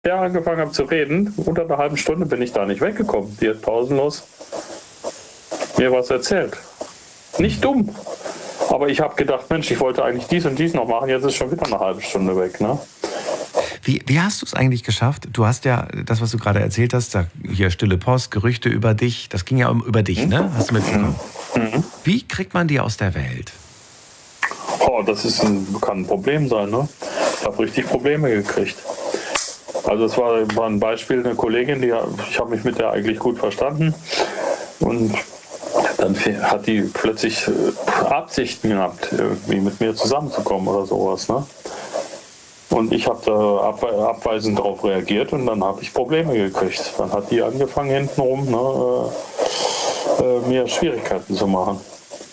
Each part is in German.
angefangen habe zu reden, unter einer halben Stunde bin ich da nicht weggekommen. Die hat pausenlos mir was erzählt. Nicht dumm. Aber ich habe gedacht, Mensch, ich wollte eigentlich dies und dies noch machen, jetzt ist schon wieder eine halbe Stunde weg, ne? Wie hast du es eigentlich geschafft? Du hast ja das, was du gerade erzählt hast, hier stille Post, Gerüchte über dich, das ging ja über dich, ne? Hast du mitbekommen? Wie kriegt man die aus der Welt? Oh, das kann ein Problem sein, ne? Ich habe richtig Probleme gekriegt. Also es war ein Beispiel, eine Kollegin, ich habe mich mit der eigentlich gut verstanden und dann hat die plötzlich Absichten gehabt, irgendwie mit mir zusammenzukommen oder sowas, ne? Und ich habe da abweisend darauf reagiert und dann habe ich Probleme gekriegt. Dann hat die angefangen hintenrum, mir Schwierigkeiten zu machen.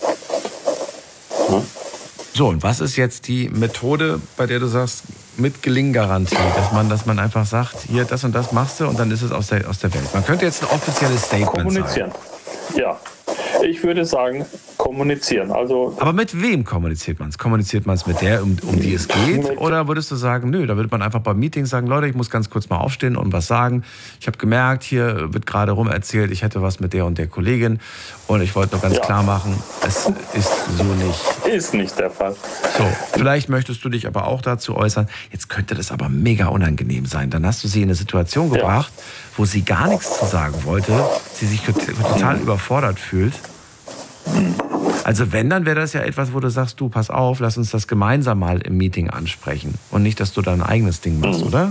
Ne? So, und was ist jetzt die Methode, bei der du sagst, mit Gelinggarantie, dass man einfach sagt, hier, das und das machst du und dann ist es aus der Welt. Man könnte jetzt ein offizielles Statement kommunizieren. Ja, ich würde sagen, kommunizieren. Aber mit wem kommuniziert man es? Kommuniziert man es mit der, um die es geht? Oder würdest du sagen, nö, da würde man einfach beim Meeting sagen, Leute, ich muss ganz kurz mal aufstehen und was sagen. Ich habe gemerkt, hier wird gerade rum erzählt, ich hätte was mit der und der Kollegin und ich wollte nur ganz klar machen, es ist so nicht. Ist nicht der Fall. So, vielleicht möchtest du dich aber auch dazu äußern, jetzt könnte das aber mega unangenehm sein. Dann hast du sie in eine Situation gebracht, wo sie gar nichts zu sagen wollte, sie sich total überfordert fühlt. Also wenn, dann wäre das ja etwas, wo du sagst, du, pass auf, lass uns das gemeinsam mal im Meeting ansprechen. Und nicht, dass du da ein eigenes Ding machst, oder?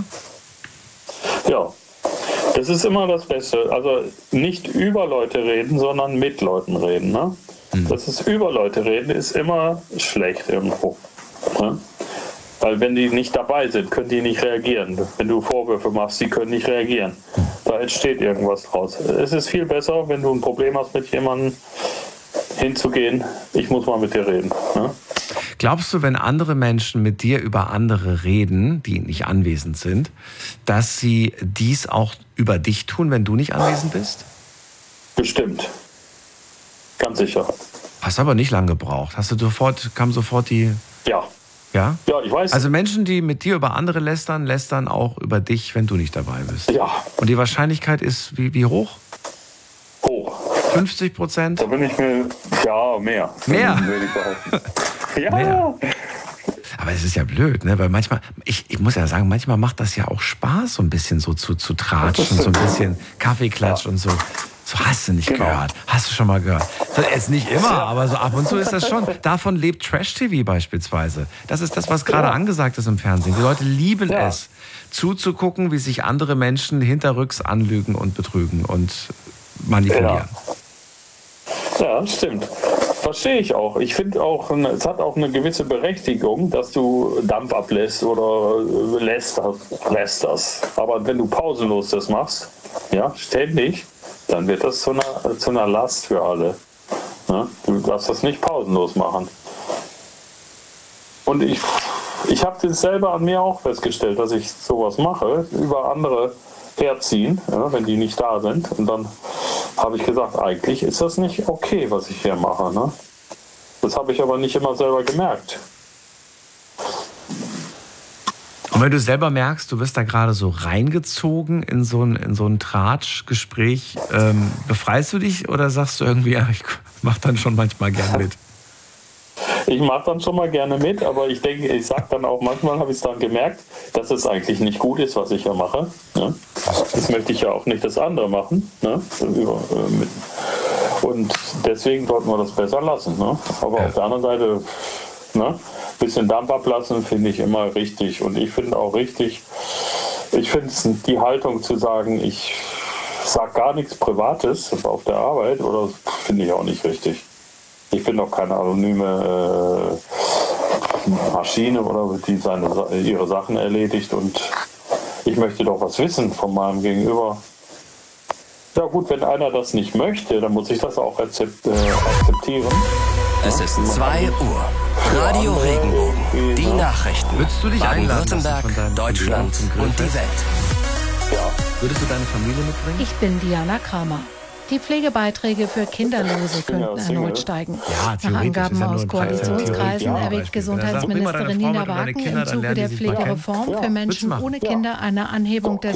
Ja, das ist immer das Beste. Also nicht über Leute reden, sondern mit Leuten reden. Ne? Das ist über Leute reden, ist immer schlecht irgendwo. Ne? Weil wenn die nicht dabei sind, können die nicht reagieren. Wenn du Vorwürfe machst, die können nicht reagieren. Da entsteht irgendwas draus. Es ist viel besser, wenn du ein Problem hast mit jemandem, hinzugehen, ich muss mal mit dir reden. Ne? Glaubst du, wenn andere Menschen mit dir über andere reden, die nicht anwesend sind, dass sie dies auch über dich tun, wenn du nicht anwesend bist? Bestimmt. Ganz sicher. Hast aber nicht lange gebraucht. Kam sofort die... Ja. Ja? Ja, ich weiß. Also Menschen, die mit dir über andere lästern auch über dich, wenn du nicht dabei bist. Ja. Und die Wahrscheinlichkeit ist wie hoch? Hoch. 50%? Da bin ich mir, mehr. Mehr? Würde ich behaupten. Ja. Mehr. Aber es ist ja blöd, ne? Weil manchmal, ich muss ja sagen, manchmal macht das ja auch Spaß, so ein bisschen so zu tratschen, so ein bisschen Kaffeeklatsch und so. So, hast du nicht gehört? Hast du schon mal gehört? Jetzt nicht immer, aber so ab und zu ist das schon. Davon lebt Trash-TV beispielsweise. Das ist das, was gerade angesagt ist im Fernsehen. Die Leute lieben es, zuzugucken, wie sich andere Menschen hinterrücks anlügen und betrügen und manipulieren. Ja, stimmt. Verstehe ich auch. Ich finde auch, es hat auch eine gewisse Berechtigung, dass du Dampf ablässt oder lästerst. Aber wenn du pausenlos das machst, ständig, dann wird das zu einer Last für alle. Ne? Du darfst das nicht pausenlos machen. Und ich habe das selber an mir auch festgestellt, dass ich sowas mache, über andere herziehen, wenn die nicht da sind. Und dann habe ich gesagt, eigentlich ist das nicht okay, was ich hier mache. Ne? Das habe ich aber nicht immer selber gemerkt. Und wenn du selber merkst, du wirst da gerade so reingezogen in so ein Tratschgespräch, befreist du dich oder sagst du irgendwie, ich mache dann schon manchmal gern mit? Ich mache dann schon mal gerne mit, aber ich denke, ich sage dann auch, manchmal habe ich es dann gemerkt, dass es eigentlich nicht gut ist, was ich hier mache. Ne? Das möchte ich ja auch nicht das andere machen. Ne? Und deswegen sollten wir das besser lassen. Ne? Aber auf der anderen Seite, ein bisschen Dampf ablassen, finde ich immer richtig. Und ich finde auch richtig, die Haltung zu sagen, ich sage gar nichts Privates auf der Arbeit, oder finde ich auch nicht richtig. Ich bin doch keine anonyme Maschine, oder die ihre Sachen erledigt, und ich möchte doch was wissen von meinem Gegenüber. Ja gut, wenn einer das nicht möchte, dann muss ich das auch akzeptieren. Es ist 2 Uhr. Radio Regenbogen. Die Nachrichten. Würdest du dich Baden-Württemberg, Deutschland und die Welt. Ja. Würdest du deine Familie mitbringen? Ich bin Diana Kramer. Die Pflegebeiträge für Kinderlose könnten erneut steigen. Ja, Nach Angaben aus Theorie, Koalitionskreisen erwägt Gesundheitsministerin Nina Wagen im Zuge der Pflegereform für Menschen ohne Kinder eine Anhebung des